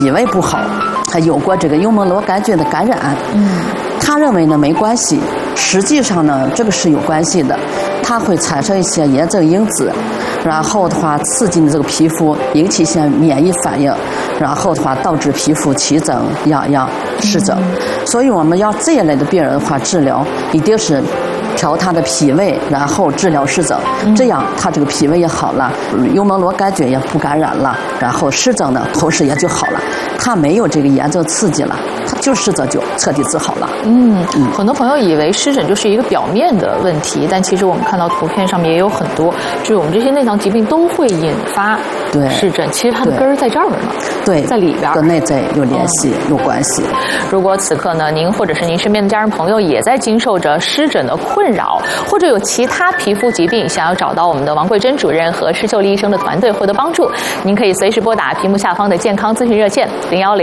以为不好，还有过这个幽门螺杆菌的感染。他认为呢没关系，实际上呢这个是有关系的，它会产生一些炎症因子，然后的话刺激你这个皮肤，引起一些免疫反应，然后的话导致皮肤起疹、痒、湿疹。所以我们要这一类的病人的话治疗，一定是调他的脾胃，然后治疗湿疹，这样他这个脾胃也好了，幽门螺杆菌也不感染了，然后湿疹呢同时也就好了，他没有这个炎症刺激了，他就湿疹就彻底治好了。 很多朋友以为湿疹就是一个表面的问题，但其实我们看到图片上面也有很多，就是我们这些内脏疾病都会引发湿疹，其实它的根儿在这儿呢， 对， 在里边， 跟内在有联系、有关系。 如果此刻呢，您或者是您身边的家人朋友也在经受着湿疹的困扰，或者有其他皮肤疾病，想要找到我们的王桂珍主任和施秀丽医生的团队获得帮助，您可以随时拨打屏幕下方的健康咨询热线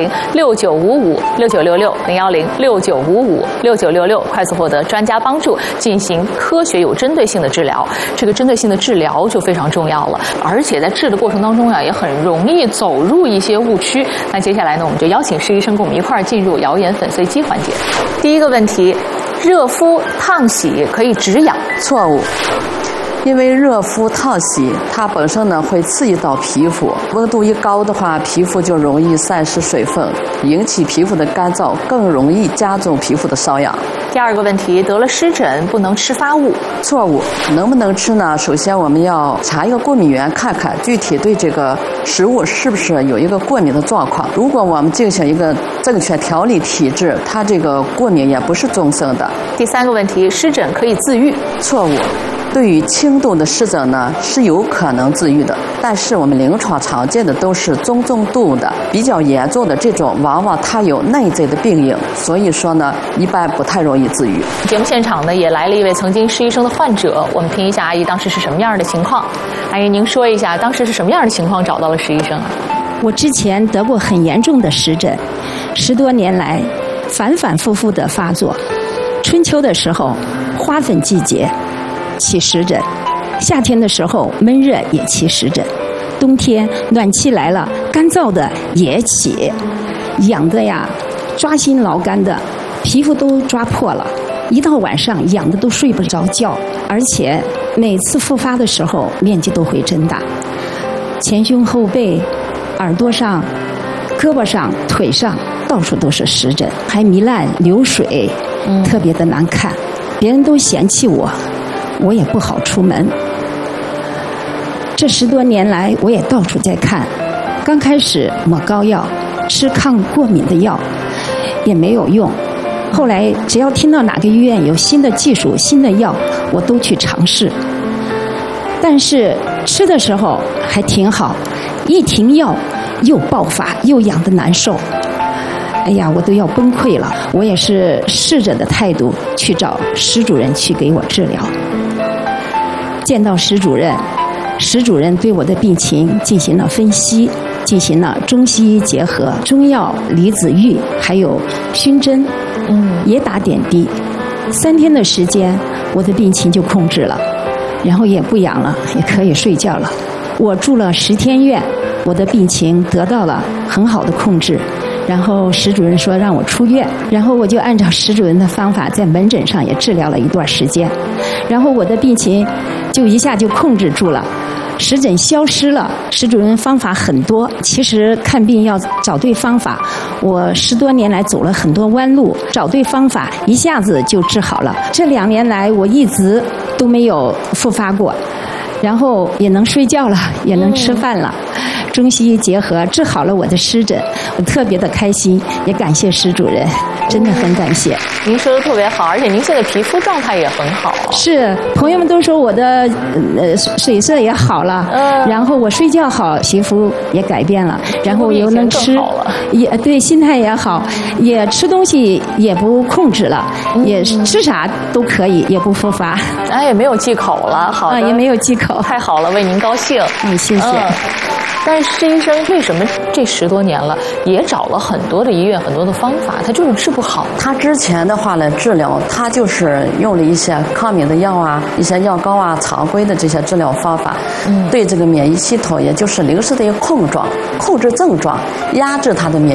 010-6955-6966，010-6955-6966，快速获得专家帮助，进行科学有针对性的治疗。这个针对性的治疗就非常重要了，而且在治的过程当中也很容易走入一些误区。那接下来呢，我们就邀请施医生跟我们一块儿进入谣言粉碎机环节。第一个问题，热敷烫洗可以止痒？ 错误。因为热敷烫洗，它本身呢会刺激到皮肤，温度一高的话，皮肤就容易散失水分，引起皮肤的干燥，更容易加重皮肤的瘙痒。 第二个问题，得了湿疹不能吃发物？ 错误。能不能吃呢？首先我们要查一个过敏源，看看具体对这个食物是不是有一个过敏的状况。如果我们进行一个正确调理体质，它这个过敏也不是终生的。 第三个问题，湿疹可以自愈？ 错误。对于轻度的湿疹呢，是有可能治愈的，但是我们临床常见的都是中重度的，比较严重的这种，往往它有内在的病因，所以说呢，一般不太容易治愈。 节目现场呢，也来了一位曾经施医生的患者，我们听一下阿姨当时是什么样的情况。阿姨，您说一下当时是什么样的情况找到了施医生啊？ 我之前得过很严重的湿疹，10多年来反反复复的发作，春秋的时候花粉季节起湿疹，夏天的时候闷热也起湿疹，冬天暖气来了干燥的也起，痒的呀抓心挠肝的，皮肤都抓破了，一到晚上痒的都睡不着觉，而且每次复发的时候面积都会增大，前胸后背、耳朵上、胳膊上、腿上到处都是湿疹，还糜烂流水，特别的难看，别人都嫌弃我，我也不好出门。这10多年来，我也到处在看。刚开始抹膏药，吃抗过敏的药，也没有用。后来只要听到哪个医院有新的技术、新的药，我都去尝试。但是吃的时候还挺好，一停药又爆发，又痒得难受。哎呀，我都要崩溃了。我也是试着的态度去找施主任去给我治疗。见到施主任，施主任对我的病情进行了分析，进行了中西医结合，中药离子浴，还有熏针，也打点滴。3天的时间，我的病情就控制了，然后也不痒了，也可以睡觉了。我住了10天院，我的病情得到了很好的控制。然后施主任说让我出院，然后我就按照施主任的方法在门诊上也治疗了一段时间，然后我的病情就一下就控制住了，湿疹消失了。施主任方法很多，其实看病要找对方法，我10多年来走了很多弯路，找对方法一下子就治好了。这2年来我一直都没有复发过，然后也能睡觉了，也能吃饭了。中西医结合治好了我的湿疹，我特别的开心，也感谢施主任，真的很感谢。 您说的特别好，而且您现在皮肤状态也很好。 是，朋友们都说我的水色也好了，然后我睡觉好，皮肤也改变了，然后我又能吃，也对，心态也好，也吃东西也不控制了，也吃啥都可以，也不复发。 哎，也没有忌口了，好的， 也没有忌口， 太好了，为您高兴。 谢谢。 但是施医生为什么这10多年了也找了很多的医院很多的方法，他就是治不好？ 他之前的话呢，治疗他就是用了一些抗敏的药啊，一些药膏啊，常规的这些治疗方法，对这个免疫系统也就是临时的一个控制症状，压制他的免疫